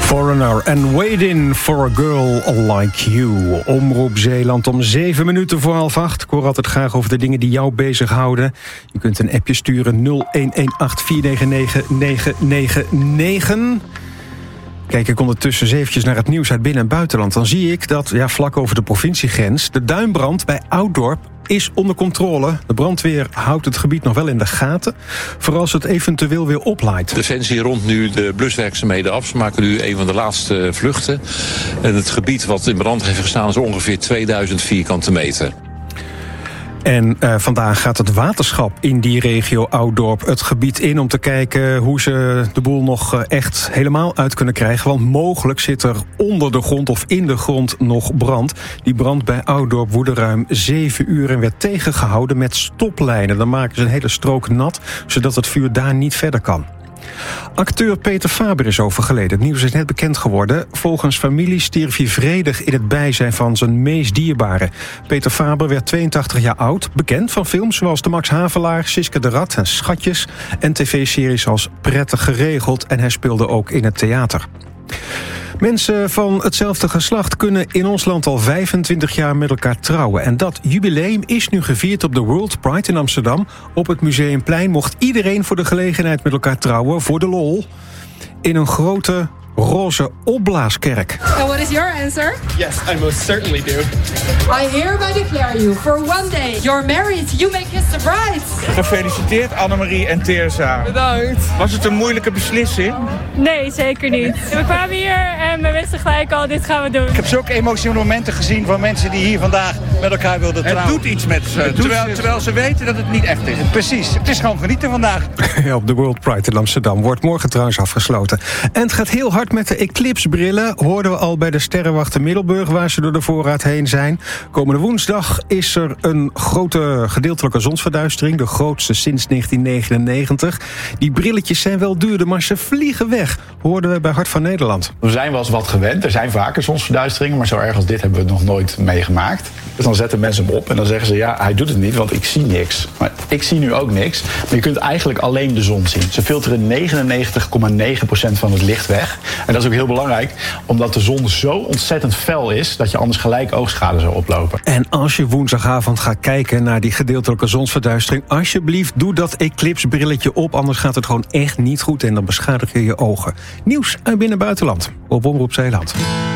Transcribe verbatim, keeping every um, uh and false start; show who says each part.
Speaker 1: Foreigner and Waiting for a Girl Like You. Omroep Zeeland om zeven minuten voor half acht. Ik hoor altijd graag over de dingen die jou bezighouden. Je kunt een appje sturen nul een een acht vier negen negen negen negen negen. Kijk ik ondertussen eens eventjes naar het nieuws uit binnen- en buitenland. Dan zie ik dat, ja, vlak over de provinciegrens, de duinbrand bij Ouddorp is onder controle. De brandweer houdt het gebied nog wel in de gaten, voor als het eventueel weer oplaait.
Speaker 2: Defensie rondt nu de bluswerkzaamheden af. Ze maken nu een van de laatste vluchten. En het gebied wat in brand heeft gestaan is ongeveer tweeduizend vierkante meter.
Speaker 1: En uh, vandaag gaat het waterschap in die regio Ouddorp het gebied in om te kijken hoe ze de boel nog uh, echt helemaal uit kunnen krijgen. Want mogelijk zit er onder de grond of in de grond nog brand. Die brand bij Ouddorp woedde ruim zeven uur en werd tegengehouden met stoplijnen. Dan maken ze een hele strook nat, zodat het vuur daar niet verder kan. Acteur Peter Faber is overgeleden. Het nieuws is net bekend geworden. Volgens familie stierf hij vredig in het bijzijn van zijn meest dierbare. Peter Faber werd tweeëntachtig jaar oud. Bekend van films zoals De Max Havelaar, Siska de Rat en Schatjes. En tv-series als Prettig Geregeld. En hij speelde ook in het theater. Mensen van hetzelfde geslacht kunnen in ons land al vijfentwintig jaar met elkaar trouwen. En dat jubileum is nu gevierd op de World Pride in Amsterdam. Op het Museumplein mocht iedereen voor de gelegenheid met elkaar trouwen, voor de lol, in een grote roze opblaaskerk.
Speaker 3: And what is your answer?
Speaker 4: Yes, I most certainly do.
Speaker 3: I hereby declare you for one day. You're married, you make kiss the bride.
Speaker 5: Gefeliciteerd Annemarie en Teresa.
Speaker 4: Bedankt.
Speaker 5: Was het een moeilijke beslissing?
Speaker 6: Nee, zeker niet. We kwamen hier en we wisten gelijk al, dit gaan we doen.
Speaker 7: Ik heb zulke emotionele momenten gezien van mensen die hier vandaag met elkaar wilden trouwen.
Speaker 5: Het doet iets met ze, terwijl, terwijl ze weten dat het niet echt is.
Speaker 7: Precies, het is gewoon genieten vandaag.
Speaker 1: Ja, op de World Pride in Amsterdam wordt morgen trouwens afgesloten. En het gaat heel hard met de Eclipse-brillen. Hoorden we al bij de Sterrenwacht Middelburg, waar ze door de voorraad heen zijn. Komende woensdag is er een grote gedeeltelijke zonsverduistering. De grootste sinds negentien negenennegentig. Die brilletjes zijn wel duurder, maar ze vliegen weg. Hoorden we bij Hart van Nederland.
Speaker 8: We zijn wel eens wat gewend. Er zijn vaker zonsverduisteringen, maar zo erg als dit hebben we het nog nooit meegemaakt. Dus dan zetten mensen hem op en dan zeggen ze, ja, hij doet het niet, want ik zie niks. Maar ik zie nu ook niks. Maar je kunt eigenlijk alleen de zon zien. Ze filteren negenennegentig komma negen procent van het licht weg. En dat is ook heel belangrijk, omdat de zon zo ontzettend fel is dat je anders gelijk oogschade zou oplopen.
Speaker 1: En als je woensdagavond gaat kijken naar die gedeeltelijke zonsverduistering, alsjeblieft doe dat Eclipse-brilletje op, anders gaat het gewoon echt niet goed en dan beschadig je je ogen. Nieuws uit binnen- en buitenland op Omroep Zeeland.